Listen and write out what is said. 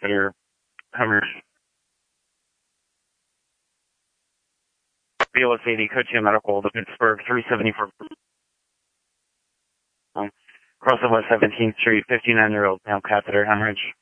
catheter hemorrhage. BLS 80, Coachia Medical, to Pittsburgh, 374. Across the West 17th Street, 59-year-old male catheter hemorrhage.